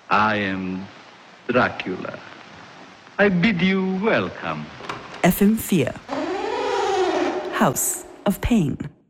I am Dracula. I bid you welcome. FM4 House of Pain.